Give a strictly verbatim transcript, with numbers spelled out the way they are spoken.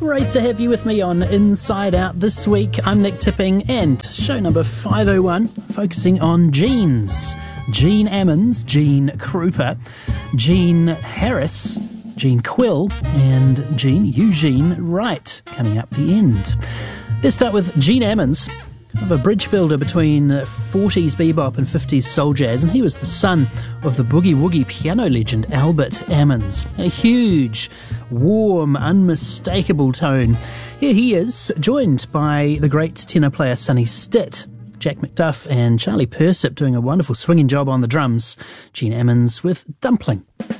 Great to have you with me on Inside Out this week. I'm Nick Tipping, and show number five oh one, focusing on genes. Gene Ammons, Gene Krupa, Gene Harris, Gene Quill, and Gene Eugene Wright coming up the end. Let's start with Gene Ammons, kind of a bridge builder between forties bebop and fifties soul jazz, and he was the son of the boogie-woogie piano legend Albert Ammons. And a huge, warm, unmistakable tone. Here he is, joined by the great tenor player Sonny Stitt, Jack McDuff and Charlie Persip doing a wonderful swinging job on the drums. Gene Ammons with Dumpling.